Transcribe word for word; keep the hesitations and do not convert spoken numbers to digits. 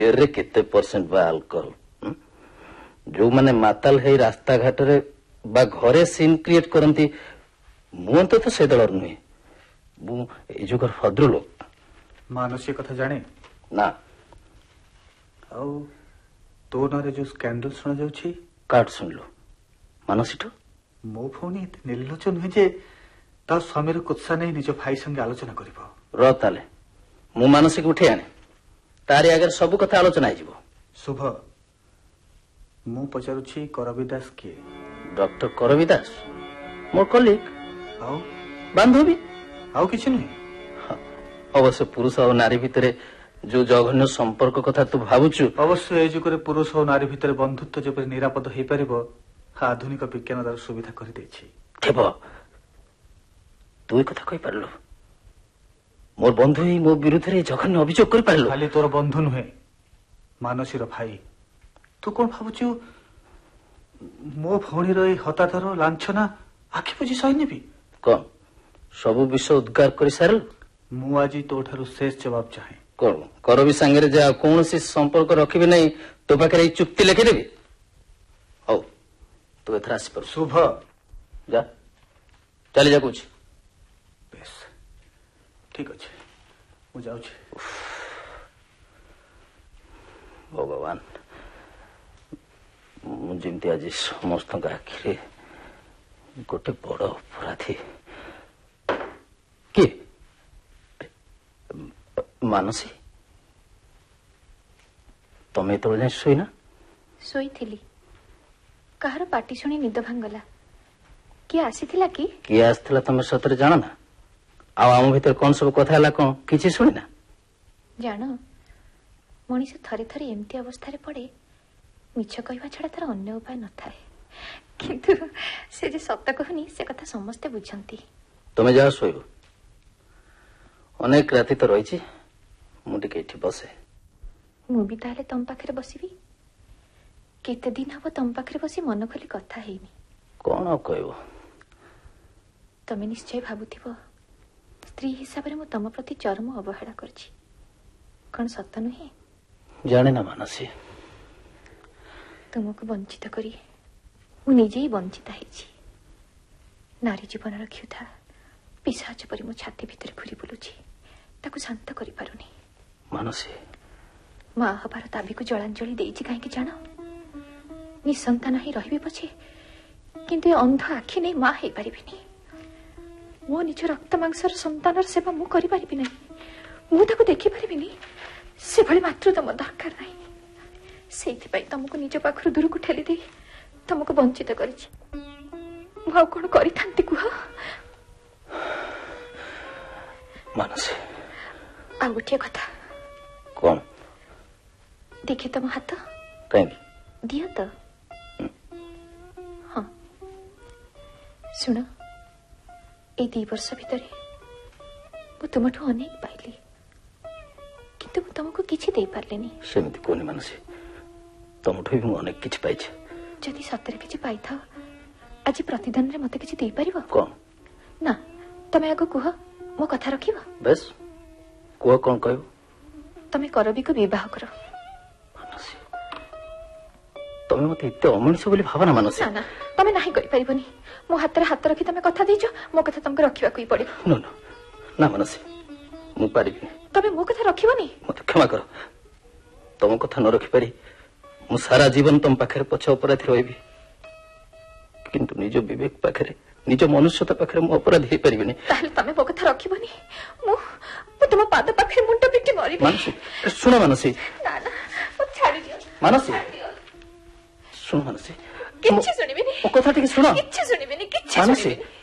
रे केते परसेंट बा अल्कोहल जो माने माताल है रास्ता घाट रे बा घरे सीन क्रिएट करंती मु तो से दल नुहे मु ए जुगर भद्र लोक मानसी कथा जाने ना आउ तो नारे जो स्कैंडल सुना जाउछि काट सुन लो मानसी ठो मो फोन एते निर्लज नुहे जे ता स्वामीर कुत्सा नहीं निज भाई संगे आलोचना करिवो र ताले मु मानसी को उठे आने तारी अगर सब कथा आलोचना हो शुभ मु पचारुछि करबी दास के डॉक्टर करबी दास मोर कलीग आउ बांधवी आउ किछि नहीं अवश्य पुरुष और नारी भितरे जो जघन्य संपर्क कथा तू भावुचु अवश्य ए जुगरे पुरुष और नारी भितरे बंधुत्व जेपरि निरापद हेई परिबो आधुनिक विज्ञान दार सुविधा करि दैछि थेबो तू कथा कहि परलो मोर बंधु ही मो विरुद्ध रे जघन्य अभियोग करि परलो खाली तोर बंधु नुहे मानसीर भाई तू कोन भाबुचु मो भौणी रे हताधर लांछना आखि बुझी सही नेबी कोन सब विषय उद्गार करि सारल मु आजी तो ठारू शेष जवाब चाहे कोन करबी संगे जे कौन सी संपर्क रखिबे नहीं तो पाखरे चुक्ति लिखि देबी औ तू एथरा आसी पर शुभ जा चली जा कुछ बेस ठीक अछि मु जाउ छी भगवान मु जेमती आज समस्त आखिरे गोटे बड़ अपराधी कि मानसी तमे तो जाए सोई ना सोई थिली कहार पाटी शुणी निद भांगला किए आसीथिला कि किए आसीथिला तमे सतरे जानो ना आ आम भीतर कौन सब कथा हला कोन किछि सुनी ना जानो मनीष थरे थरे एमती अवस्था रे पड़े मिछ कहवा छड़ा तार अन्य उपाय न थाए किंतु से जे सत्य कहनी से कथा समस्त बुझंती तमे जा सोइबो अनेक राति तो रहिछि मु टिके एठी बसे मु भी ताले तम पाखरे बसिबी केते दिन हबो तम पाखरे बसी मन खोली कथा हेनी कोन आ कहबो तमे निश्चय भाबुथिबो स्त्री हिसाब रे मु तम प्रति चरम अवहेला करछि कोन सत्य नहे जाने ना मानसी तुमको वंचित करी मु निजे ही वंचित हेछि नारी जीवन क्षुधा पिशाच परि मो छाती भितर घुरी बुलुछि ताकू शांत करि पारुनी मानसी मां हबार दाबी को जलांजलि देछि काहे कि जानो निसंतान ही रहिबे पछे किंतु ए अंध आखि नै मां हे परिबिनी मो निज रक्त मांसर संतानर सेवा मु करि परिबि नै मु ताकू देखि परिबिनी से भली मातृत्व दरकार नै सेति पई तुमको निज पाखरु दूर को ठेली दे तुमको वंचित करिछि मु कोन करि थांती कुह मानसी आ गोटे कथा कौन देखे तुम हाथ कहीं दिया तो हाँ सुन ए दी वर्ष भितर मु तुमठु अनेक पाइली किंतु मु तुमको किछि दे पारलेनी सेमिति कोनी मानसी तुमठु भी मु अनेक किछि पाइछि जदि सତରେ किछि पाइथा आज प्रतिदान रे मते किछि दे परिबो कौन ना तमे आगो कुह मो कथा रखिबो बस कुह कौन कहबो तमे करबी को विवाह करो मानसी तमे मते इते अमनुष्य बोली भावना मानसी ना ना तमे नाही करि परिबोनी मो हाथ रे हाथ रखी तमे कथा देजो मो कथा तुमको रखिबा कोई पड़िबो नो नो ना मानसी मु पारिबिनी तमे मो कथा रखिबोनी मते क्षमा करो तम कथा न रखि पारी मु सारा जीवन तुम पाखरे पछ अपराधी रहिबी किंतु निज विवेक पाखरे निज मनुष्यता पाखरे मु अपराधी हे परिबिनी ताहले तमे मो कथा रखिबोनी मु मु तुम पाद पाखरे मुंडा पिटी मरिबी मानसी सुन मानसी ना ना मु छाड़ी दियो मानसी सुन मानसी किछि सुनिबिनी ओ कथा टिके सुन किछि सुनिबिनी किछि मानसी सुनिबिनी